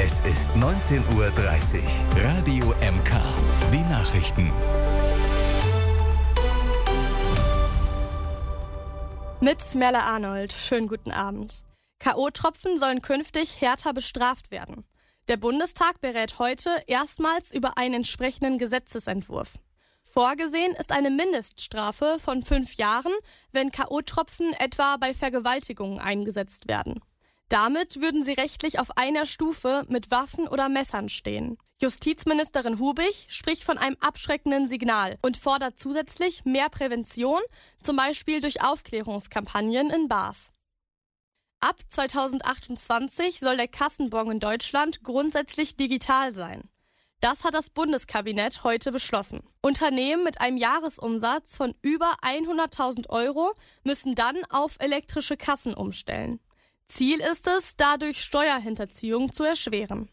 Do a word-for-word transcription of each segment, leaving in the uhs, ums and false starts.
Es ist neunzehn Uhr dreißig. Radio M K. Die Nachrichten. Mit Merle Arnold. Schönen guten Abend. K O-Tropfen sollen künftig härter bestraft werden. Der Bundestag berät heute erstmals über einen entsprechenden Gesetzesentwurf. Vorgesehen ist eine Mindeststrafe von fünf Jahren, wenn K O-Tropfen etwa bei Vergewaltigungen eingesetzt werden. Damit würden sie rechtlich auf einer Stufe mit Waffen oder Messern stehen. Justizministerin Hubig spricht von einem abschreckenden Signal und fordert zusätzlich mehr Prävention, zum Beispiel durch Aufklärungskampagnen in Bars. Ab zweitausendachtundzwanzig soll der Kassenbon in Deutschland grundsätzlich digital sein. Das hat das Bundeskabinett heute beschlossen. Unternehmen mit einem Jahresumsatz von über hunderttausend Euro müssen dann auf elektrische Kassen umstellen. Ziel ist es, dadurch Steuerhinterziehung zu erschweren.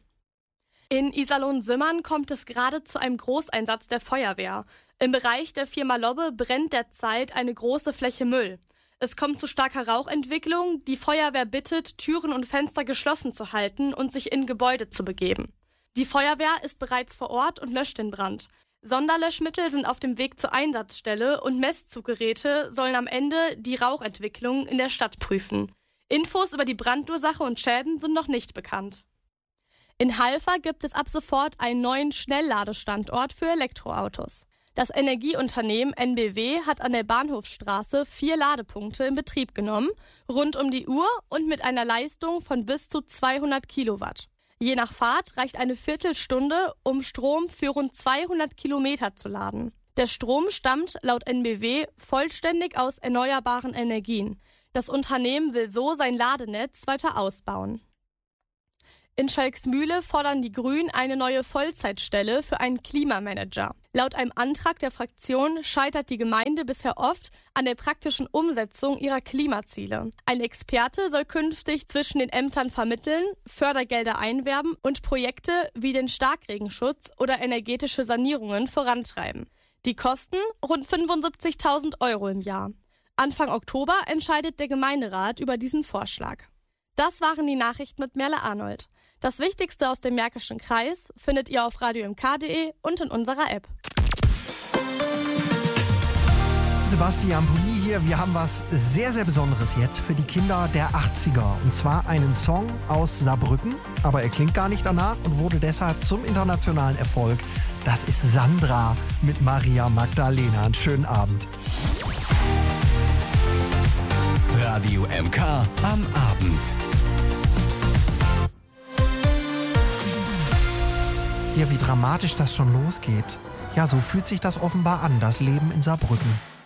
In Iserlohn-Simmern kommt es gerade zu einem Großeinsatz der Feuerwehr. Im Bereich der Firma Lobbe brennt derzeit eine große Fläche Müll. Es kommt zu starker Rauchentwicklung. Die Feuerwehr bittet, Türen und Fenster geschlossen zu halten und sich in Gebäude zu begeben. Die Feuerwehr ist bereits vor Ort und löscht den Brand. Sonderlöschmittel sind auf dem Weg zur Einsatzstelle und Messzuggeräte sollen am Ende die Rauchentwicklung in der Stadt prüfen. Infos über die Brandursache und Schäden sind noch nicht bekannt. In Halver gibt es ab sofort einen neuen Schnellladestandort für Elektroautos. Das Energieunternehmen N B W hat an der Bahnhofsstraße vier Ladepunkte in Betrieb genommen, rund um die Uhr und mit einer Leistung von bis zu zweihundert Kilowatt. Je nach Fahrt reicht eine Viertelstunde, um Strom für rund zweihundert Kilometer zu laden. Der Strom stammt laut N B W vollständig aus erneuerbaren Energien. Das Unternehmen will so sein Ladenetz weiter ausbauen. In Schalksmühle fordern die Grünen eine neue Vollzeitstelle für einen Klimamanager. Laut einem Antrag der Fraktion scheitert die Gemeinde bisher oft an der praktischen Umsetzung ihrer Klimaziele. Ein Experte soll künftig zwischen den Ämtern vermitteln, Fördergelder einwerben und Projekte wie den Starkregenschutz oder energetische Sanierungen vorantreiben. Die kosten rund fünfundsiebzigtausend Euro im Jahr. Anfang Oktober entscheidet der Gemeinderat über diesen Vorschlag. Das waren die Nachrichten mit Merle Arnold. Das Wichtigste aus dem Märkischen Kreis findet ihr auf radio m k punkt d e und in unserer App. Sebastian Poli hier. Wir haben was sehr, sehr Besonderes jetzt für die Kinder der achtziger. Und zwar einen Song aus Saarbrücken, aber er klingt gar nicht danach und wurde deshalb zum internationalen Erfolg. Das ist Sandra mit Maria Magdalena. Einen schönen Abend. Radio M K am Abend. Ja, wie dramatisch das schon losgeht. Ja, so fühlt sich das offenbar an, das Leben in Saarbrücken.